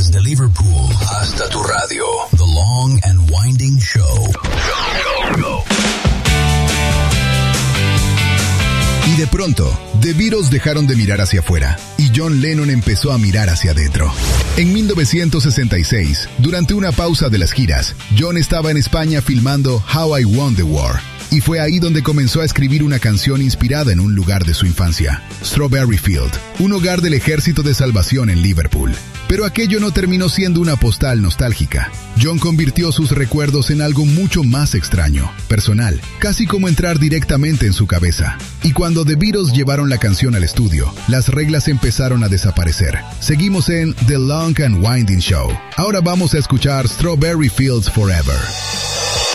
Desde Liverpool hasta tu radio. The Long and Winding Show. Y de pronto, The Beatles dejaron de mirar hacia afuera y John Lennon empezó a mirar hacia adentro. En 1966, durante una pausa de las giras, John estaba en España filmando How I Won the War. Y fue ahí donde comenzó a escribir una canción inspirada en un lugar de su infancia, Strawberry Field, un hogar del Ejército de Salvación en Liverpool. Pero aquello no terminó siendo una postal nostálgica. John convirtió sus recuerdos en algo mucho más extraño, personal, casi como entrar directamente en su cabeza. Y cuando The Beatles llevaron la canción al estudio, las reglas empezaron a desaparecer. Seguimos en The Long and Winding Show. Ahora vamos a escuchar Strawberry Fields Forever.